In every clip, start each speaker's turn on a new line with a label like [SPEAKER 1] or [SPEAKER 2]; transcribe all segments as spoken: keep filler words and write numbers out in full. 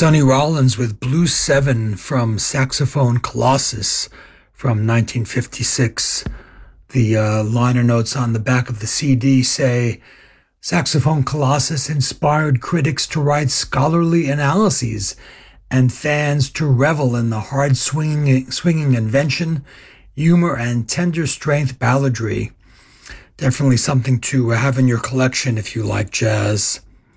[SPEAKER 1] Sonny Rollins with Blue Seven from Saxophone Colossus from nineteen fifty-six. The uh, liner notes on the back of the C D say, Saxophone Colossus inspired critics to write scholarly analyses and fans to revel in the hard swinging, swinging invention, humor, and tender strength balladry. Definitely something to have in your collection if you like jazz.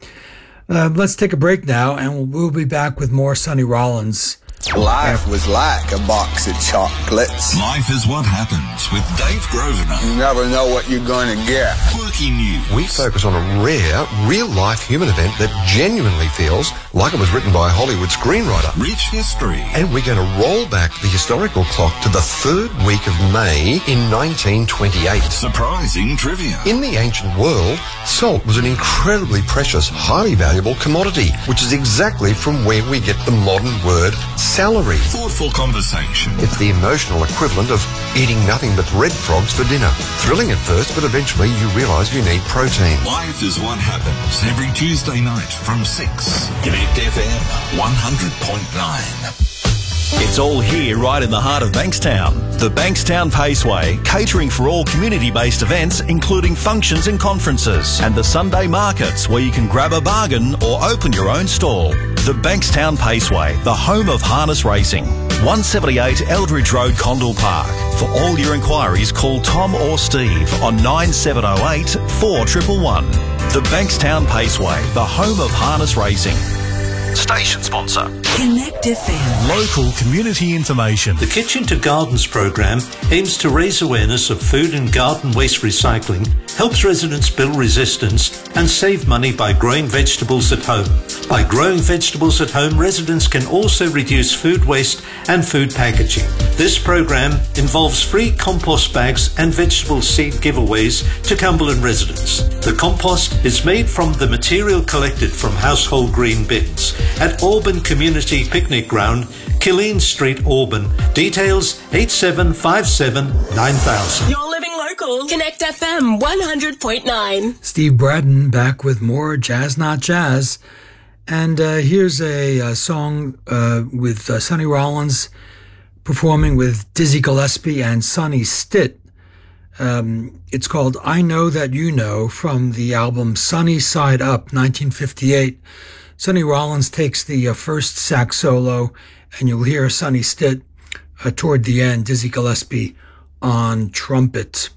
[SPEAKER 1] Uh, let's take a break now, and we'll be back with more Sonny Rollins.
[SPEAKER 2] Life was like a box of chocolates.
[SPEAKER 3] Life is what happens with Dave Grosvenor.
[SPEAKER 2] You never know what you're going to get.
[SPEAKER 3] Quirky News.
[SPEAKER 4] We focus on a rare, real-life human event that genuinely feels like it was written by a Hollywood screenwriter.
[SPEAKER 3] Rich history.
[SPEAKER 4] And we're going to roll back the historical clock to the third week of May in nineteen twenty-eight.
[SPEAKER 3] Surprising trivia.
[SPEAKER 4] In the ancient world, salt was an incredibly precious, highly valuable commodity, which is exactly from where we get the modern word salary.
[SPEAKER 3] Thoughtful conversation.
[SPEAKER 4] It's the emotional equivalent of eating nothing but red frogs for dinner. Thrilling at first, but eventually you realise you need protein.
[SPEAKER 3] Life is what happens every Tuesday night from six. Connect F M one hundred point nine.
[SPEAKER 5] It's all here right in the heart of Bankstown. The Bankstown Paceway, catering for all community-based events, including functions and conferences, and the Sunday markets where you can grab a bargain or open your own stall. The Bankstown Paceway, the home of harness racing. one seventy-eight Eldridge Road, Condell Park. For all your inquiries, call Tom or Steve on nine seven oh eight, four one one one. The Bankstown Paceway, the home of harness racing. Station sponsor.
[SPEAKER 6] Connect F M.
[SPEAKER 5] Local community information.
[SPEAKER 7] The Kitchen to Gardens program aims to raise awareness of food and garden waste recycling, helps residents build resistance, and save money by growing vegetables at home. By growing vegetables at home, residents can also reduce food waste and food packaging. This program involves free compost bags and vegetable seed giveaways to Cumberland residents. The compost is made from the material collected from household green bins at Auburn Community Picnic Ground, Killeen Street, Auburn. Details eight seven five seven nine thousand.
[SPEAKER 6] You're living local. Connect F M one hundred point nine.
[SPEAKER 1] Steve Braddon back with more Jazz Not Jazz. And uh, here's a, a song uh, with uh, Sonny Rollins performing with Dizzy Gillespie and Sonny Stitt. Um, it's called I Know That You Know from the album Sunny Side Up, nineteen fifty-eight. Sonny Rollins takes the uh, first sax solo, and you'll hear Sonny Stitt uh, toward the end, Dizzy Gillespie on trumpet.